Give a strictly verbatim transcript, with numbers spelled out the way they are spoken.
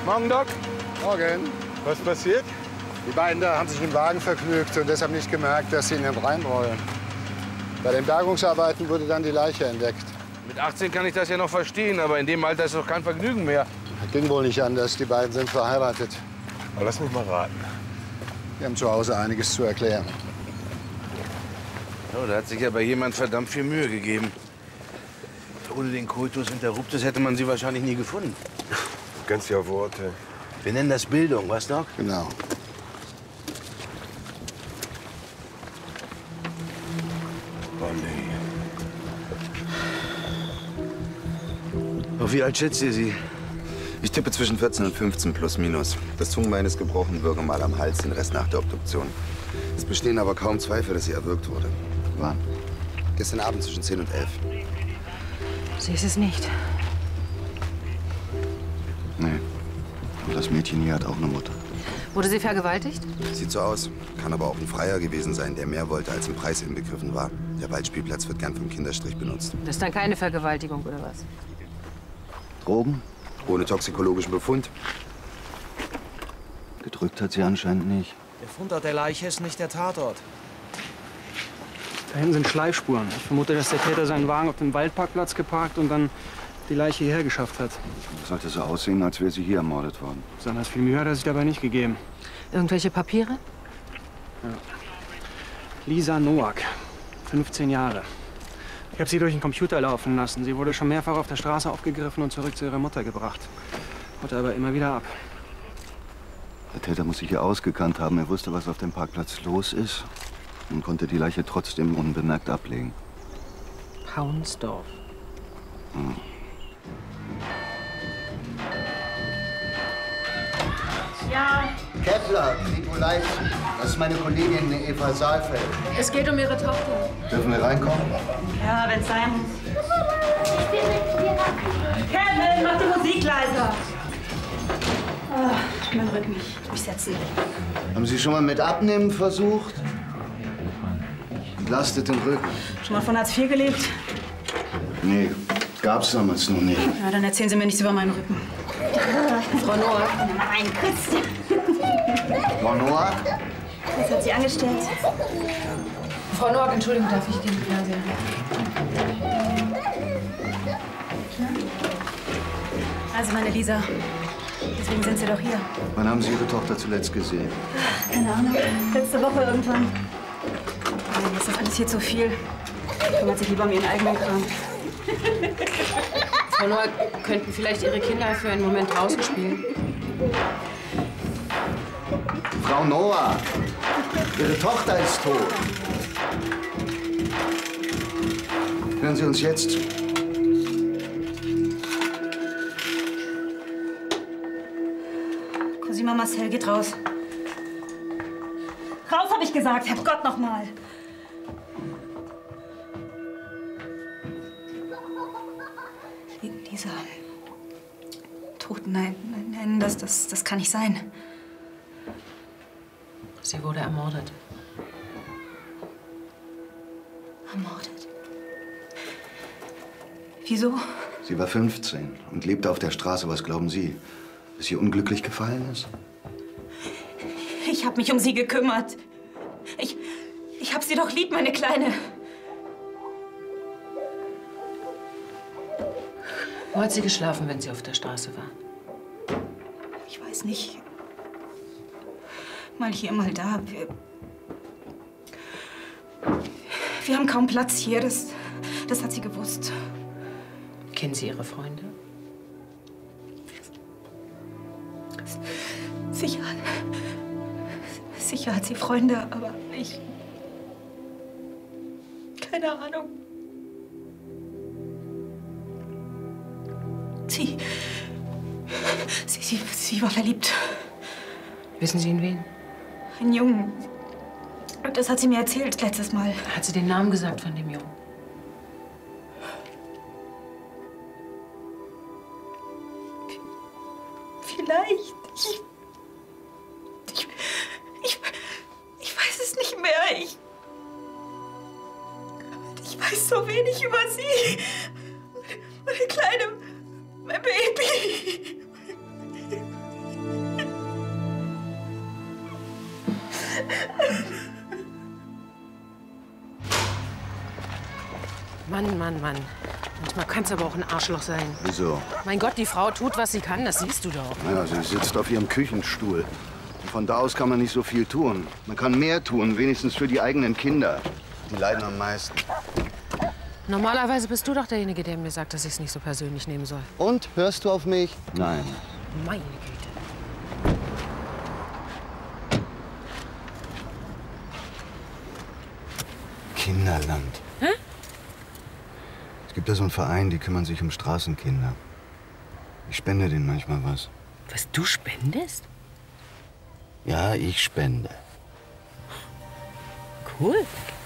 Morgen, Doc. Morgen. Was passiert? Die beiden da haben sich im Wagen vergnügt und deshalb nicht gemerkt, dass sie in den Rhein rollen. Bei den Bergungsarbeiten wurde dann die Leiche entdeckt. Mit achtzehn kann ich das ja noch verstehen, aber in dem Alter ist doch kein Vergnügen mehr. Ging wohl nicht anders. Die beiden sind verheiratet. Aber lass mich mal raten. Wir haben zu Hause einiges zu erklären. Oh, da hat sich aber jemand verdammt viel Mühe gegeben. Ohne den Coitus interruptus hätte man sie wahrscheinlich nie gefunden. Ganz ja Worte. Wir nennen das Bildung, was, Doc? Genau. Oh, nee. Auf wie alt schätzt ihr sie? Ich tippe zwischen vierzehn und fünfzehn plus minus. Das Zungenbein ist gebrochen, Würgemal am Hals, den Rest nach der Obduktion. Es bestehen aber kaum Zweifel, dass sie erwürgt wurde. Wann? Gestern Abend zwischen zehn und elf. Sie ist es nicht. Nee. Und das Mädchen hier hat auch eine Mutter. Wurde sie vergewaltigt? Sieht so aus. Kann aber auch ein Freier gewesen sein, der mehr wollte, als im Preis inbegriffen war. Der Waldspielplatz wird gern vom Kinderstrich benutzt. Das ist dann keine Vergewaltigung, oder was? Drogen? Ohne toxikologischen Befund. Gedrückt hat sie anscheinend nicht. Der Fundort der Leiche ist nicht der Tatort. Da hinten sind Schleifspuren. Ich vermute, dass der Täter seinen Wagen auf dem Waldparkplatz geparkt und dann die Leiche hierher geschafft hat. Das sollte so aussehen, als wäre sie hier ermordet worden. Besonders viel Mühe hat er sich dabei nicht gegeben. Irgendwelche Papiere? Ja. Lisa Noack, fünfzehn Jahre. Ich habe sie durch den Computer laufen lassen. Sie wurde schon mehrfach auf der Straße aufgegriffen und zurück zu ihrer Mutter gebracht. Haute aber immer wieder ab. Der Täter muss sich hier ausgekannt haben. Er wusste, was auf dem Parkplatz los ist und konnte die Leiche trotzdem unbemerkt ablegen. Paunsdorf. Hm. Ja. Kepler, Kripo Leipzig. Das ist meine Kollegin Eva Saalfeld. Es geht um Ihre Tochter. Dürfen wir reinkommen? Ja, wenn's sein muss. Kevin, mach die Musik leiser. Oh, mein Rücken. Ich setzen. Haben Sie schon mal mit Abnehmen versucht? Entlastet den Rücken. Schon mal von Hartz vier gelebt? Nee, gab's damals noch nicht. Ja, dann erzählen Sie mir nichts über meinen Rücken. Frau Noack. Nein, Christian. Frau Noack? Was hat sie angestellt? Frau Noack, Entschuldigung, darf ich den Fernseher? Also, meine Lisa, deswegen sind Sie doch hier. Wann haben Sie Ihre Tochter zuletzt gesehen? Keine Ahnung. Letzte Woche irgendwann. Nein, ist das alles hier zu viel. Kümmert sich lieber um ihren eigenen Kram. Frau Noack, könnten vielleicht Ihre Kinder für einen Moment draußen spielen? Frau Noack, Ihre Tochter ist tot. Hören Sie uns jetzt zu. Cosima Marcel, geht raus. Raus, hab ich gesagt. Herrgott, noch mal. Lisa. Tot, nein, nein, nein, das, das, das kann nicht sein. Sie wurde ermordet. Ermordet? Wieso? Sie war fünfzehn und lebte auf der Straße. Was glauben Sie? Dass ihr unglücklich gefallen ist? Ich habe mich um sie gekümmert. Ich, ich hab sie doch lieb, meine Kleine. Wo hat sie geschlafen, wenn sie auf der Straße war? Ich weiß nicht. Mal hier, mal da. Wir, wir haben kaum Platz hier. Das, das hat sie gewusst. Kennen Sie Ihre Freunde? Sicher. Sicher hat sie Freunde, aber ich... Keine Ahnung. Sie... Sie, sie, sie war verliebt. Wissen Sie in wen? Einen Jungen. Das hat sie mir erzählt letztes Mal. Hat sie den Namen gesagt von dem Jungen? Vielleicht. Ich, ich, ich, ich weiß es nicht mehr. Ich, ich weiß so wenig über sie. Meine Kleine, mein Baby. Mann, Mann, Mann. Manchmal kann's aber auch ein Arschloch sein. Wieso? Mein Gott, die Frau tut, was sie kann, das siehst du doch. Naja, sie sitzt auf ihrem Küchenstuhl. Und von da aus kann man nicht so viel tun. Man kann mehr tun, wenigstens für die eigenen Kinder. Die leiden am meisten. Normalerweise bist du doch derjenige, der mir sagt, dass ich es nicht so persönlich nehmen soll. Und, hörst du auf mich? Nein. Meine Güte. Kinderland. Hä? Es gibt da so einen Verein, die kümmern sich um Straßenkinder. Ich spende denen manchmal was. Was, du spendest? Ja, ich spende. Cool.